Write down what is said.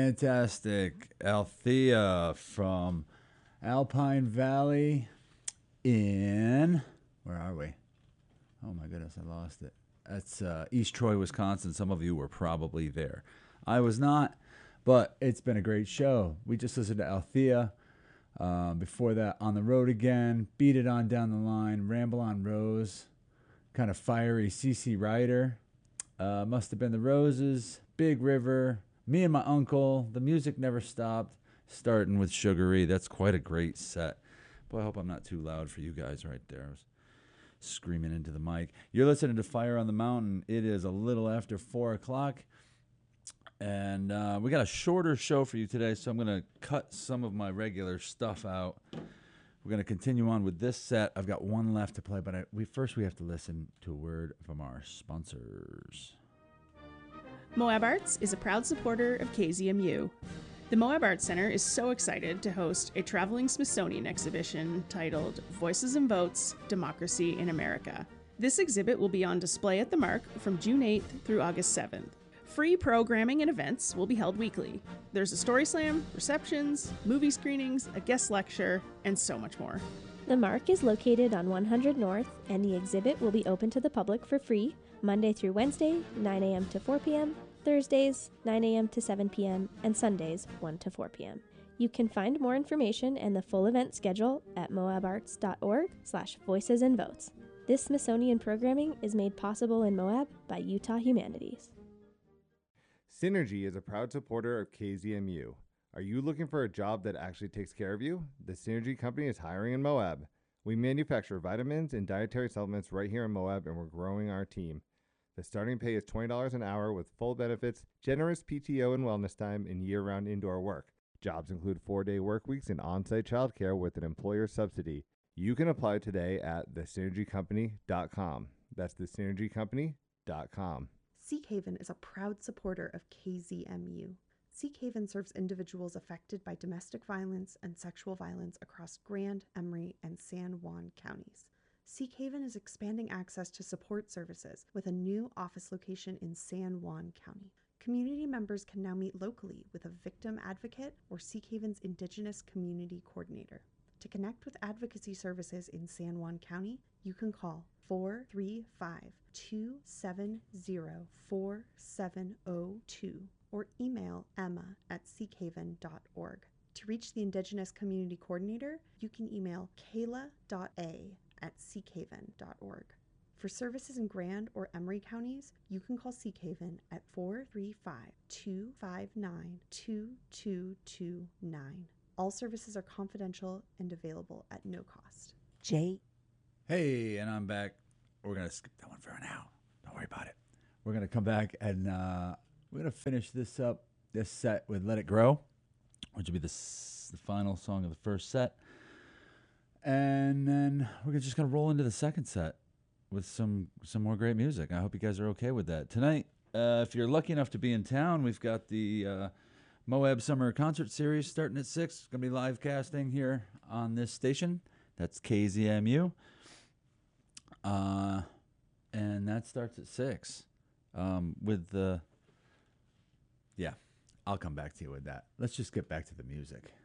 Fantastic. Althea from Alpine Valley in, where are we? Oh my goodness, I lost it. That's East Troy, Wisconsin. Some of you were probably there. I was not, but it's been a great show. We just listened to Althea. Before that, On the Road Again, Beat It On Down the Line, Ramble on Rose, kind of fiery CC Rider. Must Have Been the Roses, Big River, Me and My Uncle, The Music Never Stopped, starting with Sugary. That's quite a great set. Boy, I hope I'm not too loud for you guys right there. I was screaming into the mic. You're listening to Fire on the Mountain. It is a little after 4 o'clock. And we got a shorter show for you today, so I'm going to cut some of my regular stuff out. We're going to continue on with this set. I've got one left to play, but we have to listen to a word from our sponsors. Moab Arts is a proud supporter of KZMU. The Moab Arts Center is so excited to host a traveling Smithsonian exhibition titled Voices and Votes, Democracy in America. This exhibit will be on display at the Mark from June 8th through August 7th. Free programming and events will be held weekly. There's a story slam, receptions, movie screenings, a guest lecture, and so much more. The Mark is located on 100 North, and the exhibit will be open to the public for free Monday through Wednesday, 9 a.m. to 4 p.m., Thursdays, 9 a.m. to 7 p.m., and Sundays, 1 to 4 p.m. You can find more information and the full event schedule at moabarts.org/voicesandvotes. This Smithsonian programming is made possible in Moab by Utah Humanities. Synergy is a proud supporter of KZMU. Are you looking for a job that actually takes care of you? The Synergy Company is hiring in Moab. We manufacture vitamins and dietary supplements right here in Moab, and we're growing our team. The starting pay is $20 an hour with full benefits, generous PTO and wellness time, and year-round indoor work. Jobs include 4-day work weeks and on-site childcare with an employer subsidy. You can apply today at thesynergycompany.com. That's thesynergycompany.com. Seekhaven is a proud supporter of KZMU. Seekhaven serves individuals affected by domestic violence and sexual violence across Grand, Emery, and San Juan counties. Seekhaven is expanding access to support services with a new office location in San Juan County. Community members can now meet locally with a victim advocate or Seekhaven's Indigenous Community Coordinator. To connect with advocacy services in San Juan County, you can call 435-270-4702 or email emma@seekhaven.org. To reach the Indigenous Community Coordinator, you can email kayla.a@seekhaven.org. For services in Grand or Emery counties, you can call Seekhaven at 435-259-2229. All services are confidential and available at no cost. Jay. Hey, and I'm back. We're going to skip that one for now. Don't worry about it. We're going to come back and we're going to finish this set with Let It Grow, which will be the final song of the first set. And then we're just going to roll into the second set with some more great music. I hope you guys are okay with that. Tonight, if you're lucky enough to be in town, we've got the Moab Summer Concert Series starting at 6. It's going to be live casting here on this station. That's KZMU. And that starts at 6. Yeah, I'll come back to you with that. Let's just get back to the music.